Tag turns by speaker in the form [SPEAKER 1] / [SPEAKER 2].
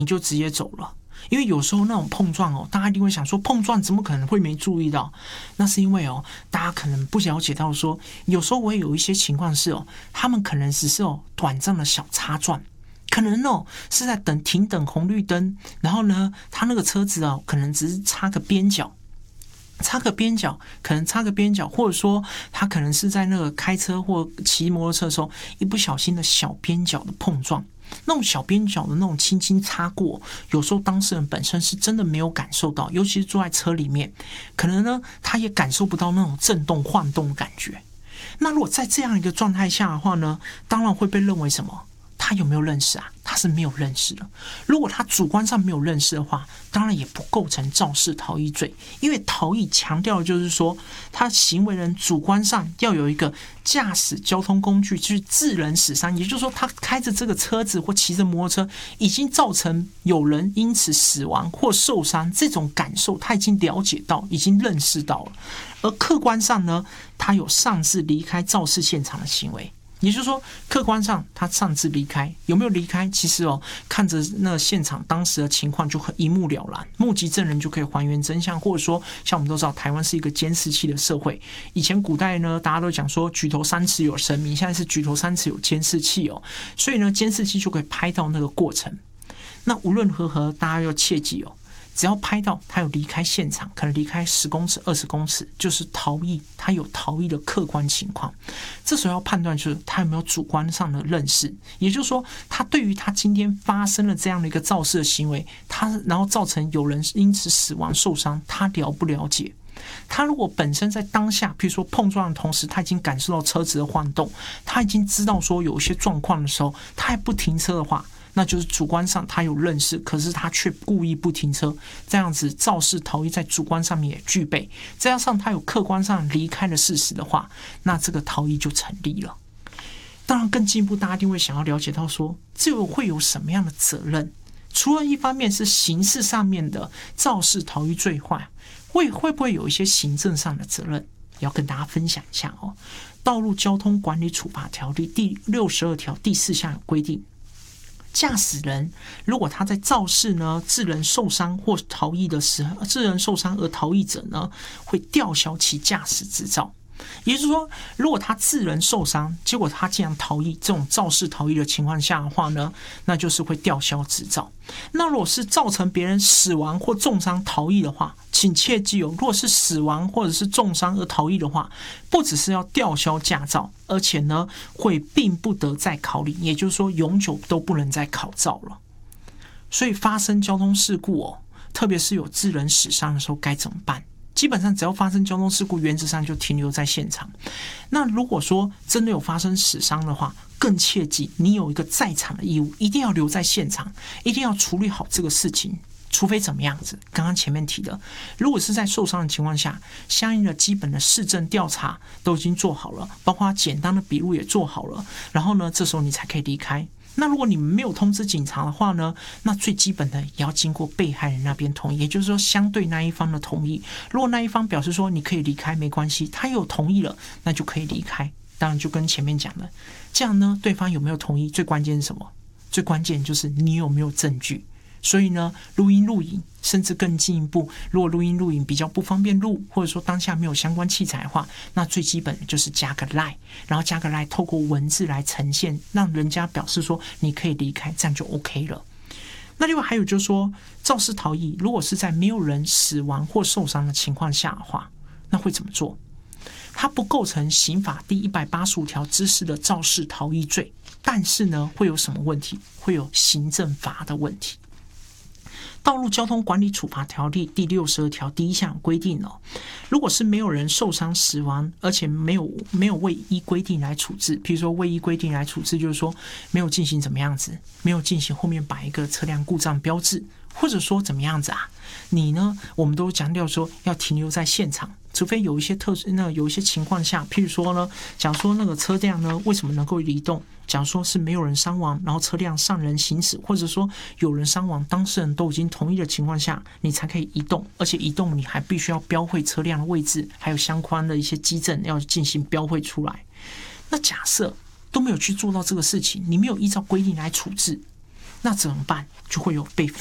[SPEAKER 1] 你就直接走了。因为有时候那种碰撞大家一定会想说，碰撞怎么可能会没注意到？那是因为大家可能不了解到说，有时候我也有一些情况是他们可能只是短暂的小擦撞，可能是在停等红绿灯，然后呢，他那个车子可能只是擦个边角，或者说他可能是在那个开车或骑摩托车的时候，一不小心的小边角的碰撞。那种小边角的那种轻轻擦过，有时候当事人本身是真的没有感受到，尤其是坐在车里面，可能呢他也感受不到那种震动晃动的感觉。那如果在这样一个状态下的话呢，当然会被认为什么？他有没有认识啊？他是没有认识的。如果他主观上没有认识的话，当然也不构成肇事逃逸罪，因为逃逸强调的就是说，他行为人主观上要有一个驾驶交通工具去致人死伤，也就是说，他开着这个车子或骑着摩托车，已经造成有人因此死亡或受伤，这种感受他已经了解到，已经认识到了。而客观上呢，他有擅自离开肇事现场的行为。也就是说，客观上他擅自离开，有没有离开？其实看着那现场当时的情况就很一目了然，目击证人就可以还原真相，或者说，像我们都知道，台湾是一个监视器的社会。以前古代呢，大家都讲说举头三尺有神明，现在是举头三尺有监视器所以呢，监视器就可以拍到那个过程。那无论如何，大家要切记只要拍到他有离开现场，可能离开10公尺、20公尺，就是逃逸，他有逃逸的客观情况。这时候要判断就是他有没有主观上的认识，也就是说，他对于他今天发生了这样的一个肇事的行为，然后造成有人因此死亡受伤，他了不了解？他如果本身在当下，譬如说碰撞的同时，他已经感受到车子的晃动，他已经知道说有一些状况的时候，他还不停车的话，那就是主观上他有认识，可是他却故意不停车，这样子肇事逃逸在主观上面也具备，再加上他有客观上离开的事实的话，那这个逃逸就成立了。当然更进一步，大家一定会想要了解到说，这会有什么样的责任？除了一方面是刑事上面的肇事逃逸罪坏，会不会有一些行政上的责任？也要跟大家分享一下道路交通管理处罚条例第62条第4项有规定，驾驶人如果他在肇事呢致人受伤或逃逸的时候，致人受伤而逃逸者呢，会吊销其驾驶执照。也就是说，如果他致人受伤，结果他竟然逃逸，这种肇事逃逸的情况下的话呢，那就是会吊销执照。那如果是造成别人死亡或重伤逃逸的话，请切记如果是死亡或者是重伤而逃逸的话，不只是要吊销驾照，而且呢会并不得再考领，也就是说永久都不能再考照了。所以发生交通事故特别是有致人死伤的时候该怎么办？基本上只要发生交通事故，原则上就停留在现场。那如果说真的有发生死伤的话，更切记你有一个在场的义务，一定要留在现场，一定要处理好这个事情。除非怎么样子？刚刚前面提的，如果是在受伤的情况下，相应的基本的事证调查都已经做好了，包括简单的笔录也做好了，然后呢，这时候你才可以离开。那如果你们没有通知警察的话呢，那最基本的也要经过被害人那边同意，也就是说相对那一方的同意。如果那一方表示说你可以离开没关系，他有同意了，那就可以离开。当然就跟前面讲的，这样呢，对方有没有同意，最关键是什么？最关键就是你有没有证据。所以呢，录音录影，甚至更进一步，如果录音录影比较不方便录，或者说当下没有相关器材的话，那最基本的就是加个 LINE， 然后加个 LINE， 透过文字来呈现，让人家表示说你可以离开，这样就 OK 了。那另外还有就是说，肇事逃逸，如果是在没有人死亡或受伤的情况下的话，那会怎么做？它不构成刑法第185条之4的肇事逃逸罪，但是呢，会有什么问题？会有行政罚的问题。道路交通管理处罚条例第62条第1项规定如果是没有人受伤死亡，而且没有未依规定来处置，譬如说未依规定来处置，就是说没有进行怎么样子，没有进行后面摆一个车辆故障标志，或者说怎么样子你呢，我们都强调说要停留在现场，除非有一些有一些情况下，譬如说呢，假如说那个车辆呢为什么能够移动？假如说是没有人伤亡，然后车辆上人行驶，或者说有人伤亡，当事人都已经同意的情况下，你才可以移动，而且移动你还必须要标绘车辆的位置，还有相关的一些基证要进行标绘出来。那假设都没有去做到这个事情，你没有依照规定来处置， 那怎么办？就会有被